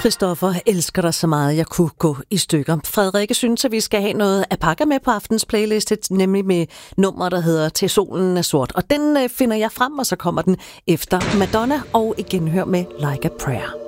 Christoffer, elsker dig så meget, jeg kunne gå i stykker. Frederikke synes, at vi skal have noget alpaka med på aftens playliste, nemlig med nummer, der hedder Til solen er sort. Og den finder jeg frem, og så kommer den efter Madonna, og igen hør med Like a Prayer.